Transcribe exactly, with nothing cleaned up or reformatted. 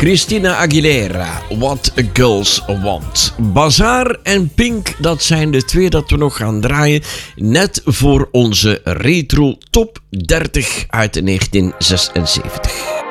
Christina Aguilera, What Girls Want. Bazaar en Pink, dat zijn de twee dat we nog gaan draaien. Net voor onze retro top dertig uit negentien zesenzeventig.